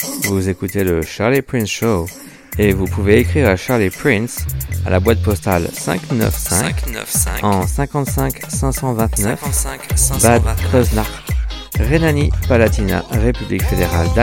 Vous écoutez le Charlie Prince Show et vous pouvez écrire à Charlie Prince à la boîte postale 595 en 55 529 Bad Kreuznach, Rhénanie-Palatinat, République fédérale